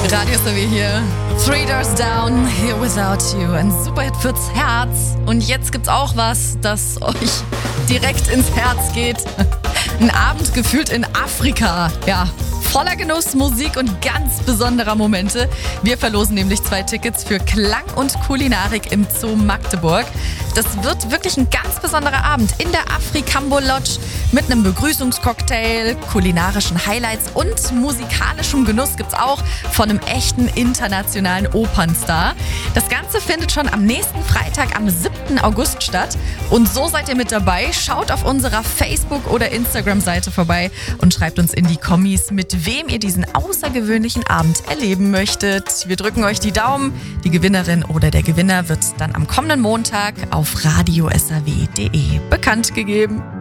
Radio SAW hier. Three Doors Down, Here Without You. Ein Superhit fürs Herz. Und jetzt gibt's auch was, das euch direkt ins Herz geht. Ein Abend gefühlt in Afrika. Ja, voller Genuss, Musik und ganz besonderer Momente. Wir verlosen nämlich 2 Tickets für Klang und Kulinarik im Zoo Magdeburg. Das wird wirklich ein ganz besonderer Abend in der Afrikambo Lodge mit einem Begrüßungscocktail, kulinarischen Highlights und musikalischem Genuss gibt's auch von einem echten internationalen Opernstar. Das Ganze findet schon am nächsten Freitag, am 7. August statt. Und so seid ihr mit dabei. Schaut auf unserer Facebook- oder Instagram-Seite vorbei und schreibt uns in die Kommis, mit wem ihr diesen außergewöhnlichen Abend erleben möchtet. Wir drücken euch die Daumen. Die Gewinnerin oder der Gewinner wird dann am kommenden Montag auf radiosaw.de bekannt gegeben.